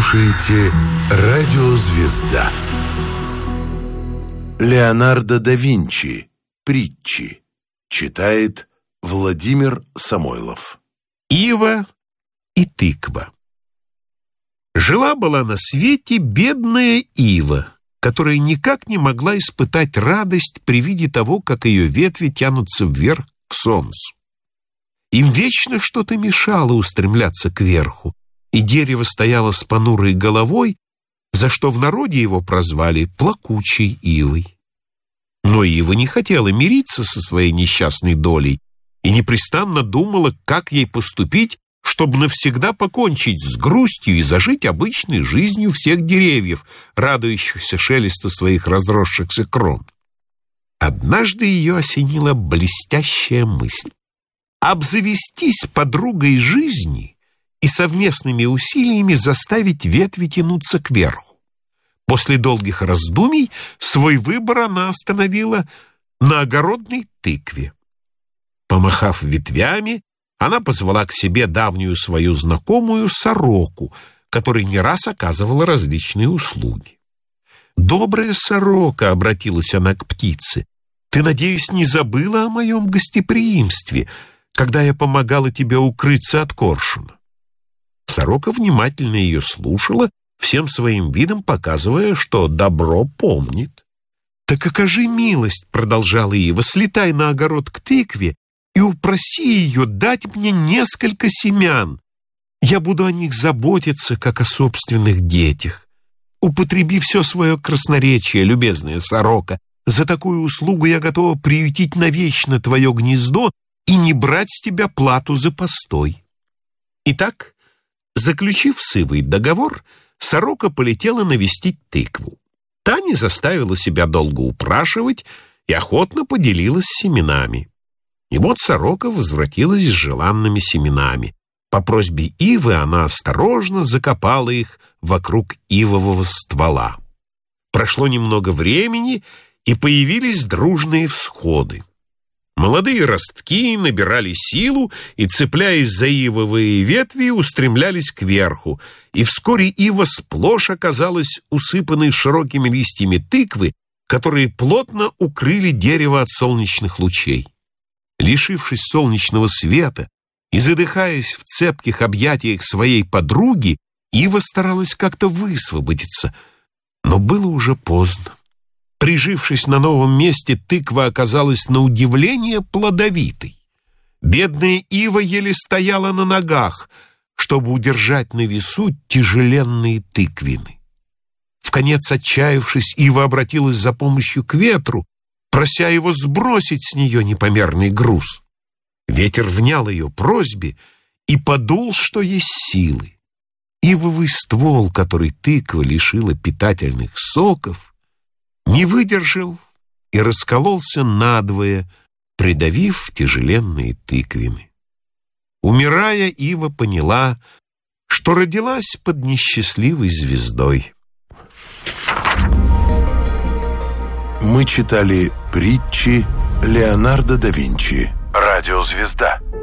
слушаете «Радио Звезда». Леонардо да Винчи. Притчи. Читает Владимир Самойлов. Ива и тыква. Жила-была на свете бедная ива, которая никак не могла испытать радость при виде того, как ее ветви тянутся вверх к солнцу. Им вечно что-то мешало устремляться кверху, и дерево стояло с понурой головой, за что в народе его прозвали плакучей ивой. Но ива не хотела мириться со своей несчастной долей и непрестанно думала, как ей поступить, чтобы навсегда покончить с грустью и зажить обычной жизнью всех деревьев, радующихся шелесту своих разросшихся крон. Однажды ее осенила блестящая мысль: обзавестись подругой жизни и совместными усилиями заставить ветви тянуться кверху. После долгих раздумий свой выбор она остановила на огородной тыкве. Помахав ветвями, она позвала к себе давнюю свою знакомую сороку, которой не раз оказывала различные услуги. «Добрая сорока», — обратилась она к птице, — «ты, надеюсь, не забыла о моем гостеприимстве, когда я помогала тебе укрыться от коршуна?» Сорока внимательно ее слушала, всем своим видом показывая, что добро помнит. «Так окажи милость», — продолжала ива, — «слетай на огород к тыкве и упроси ее дать мне несколько семян. Я буду о них заботиться, как о собственных детях. Употреби все свое красноречие, любезная сорока. За такую услугу я готова приютить навечно твое гнездо и не брать с тебя плату за постой». Итак, заключив с ивой договор, сорока полетела навестить тыкву. Та не заставила себя долго упрашивать и охотно поделилась семенами. И вот сорока возвратилась с желанными семенами. По просьбе ивы она осторожно закопала их вокруг ивового ствола. Прошло немного времени, и появились дружные всходы. Молодые ростки набирали силу и, цепляясь за ивовые ветви, устремлялись кверху, и вскоре ива сплошь оказалась усыпанной широкими листьями тыквы, которые плотно укрыли дерево от солнечных лучей. Лишившись солнечного света и задыхаясь в цепких объятиях своей подруги, ива старалась как-то высвободиться, но было уже поздно. Прижившись на новом месте, тыква оказалась на удивление плодовитой. Бедная ива еле стояла на ногах, чтобы удержать на весу тяжеленные тыквины. Вконец отчаявшись, ива обратилась за помощью к ветру, прося его сбросить с нее непомерный груз. Ветер внял ее просьбе и подул, что есть силы. Ивовый ствол, который тыква лишила питательных соков, не выдержал и раскололся надвое, придавив тяжеленные тыквины. Умирая, ива поняла, что родилась под несчастливой звездой. Мы читали притчи Леонардо да Винчи. «Радио Звезда».